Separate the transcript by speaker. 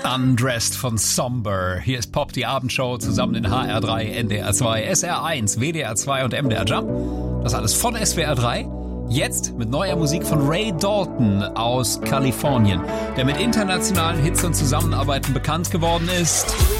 Speaker 1: Undressed von Somber. Hier ist Pop, die Abendshow, zusammen in HR3, NDR2, SR1, WDR2 und MDR Jump. Das alles von SWR3. Jetzt mit neuer Musik von Ray Dalton aus Kalifornien, der mit internationalen Hits und Zusammenarbeiten bekannt geworden ist.